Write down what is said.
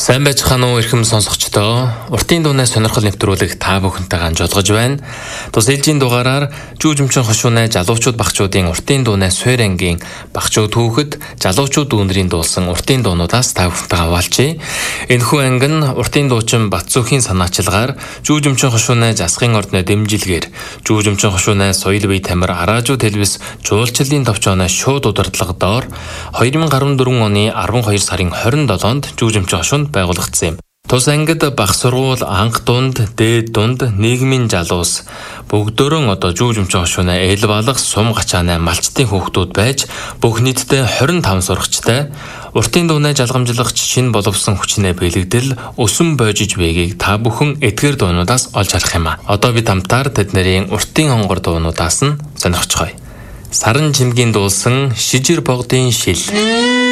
Сайн байцгаана уу эрхэм сонсогчдоо. Уртын дуунаас сонирхол нэвтрүүлэг та бүхэнтэй ганж олгож байна. Тус ээлжийн дугаараар Жүүжмчин хошуунай залуучууд багчуудын уртын дуунаас Суур ангийн багчууд түүхэд залуучууд дүүнэрийн дуулсан уртын дуунуудаас та бүхэнтэй хаваалчээ. Энэхүү анги нь уртын дуучин Батцүхийн санаачилгаар Жүүжмчин хошуунай засгын ордны дэмжилгээр Жүүжмчин хошуунай соёл бие тамир Араажуу телевиз жуулчлалын товчооноос шууд удирдлагадоор 2014 оны 12 сарын 27-нд Жүүжмчин хошуунд байгуулагдсан юм. Тус ангид бага сургууль, анх дунд, дээд дунд, нийгмийн залуус бүгдөө одоо Жүүжмчин хошуунай эл балах сум гачаанай малчтын хүүхдүүд байж бүх нийтдээ 25 сурагчтай уртын дуунай жалгамжлагч шинэ боловсон хүчнээ бэлэгдэл өсөн боожиж байгийг та бүхэн эдгээр дуунуудаас олж харах юм а. Одоо бид хамтаар тэднэрийн уртын хонгор дуунуудаас нь сонирхцгоё. Саран чимгийн дуулсан Шижир богдын шил.